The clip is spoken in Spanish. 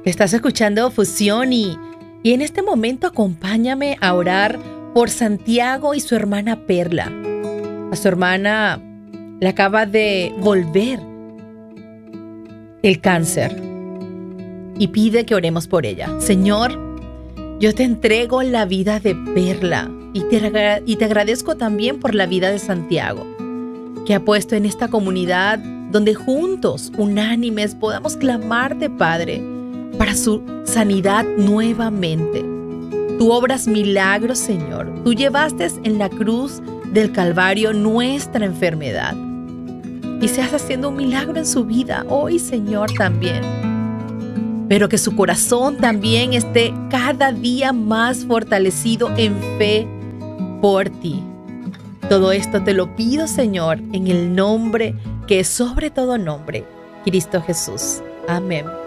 Estás escuchando Fusión y en este momento acompáñame a orar por Santiago y su hermana Perla. A su hermana le acaba de volver el cáncer y pide que oremos por ella. Señor, yo te entrego la vida de Perla y te agradezco también por la vida de Santiago, que ha puesto en esta comunidad donde juntos, unánimes, podamos clamarte, Padre, para su sanidad nuevamente. Tú obras milagros, Señor. Tú llevaste en la cruz del Calvario nuestra enfermedad. Y seas haciendo un milagro en su vida hoy, Señor, también. Pero que su corazón también esté cada día más fortalecido en fe por ti. Todo esto te lo pido, Señor, en el nombre que es sobre todo nombre, Cristo Jesús. Amén.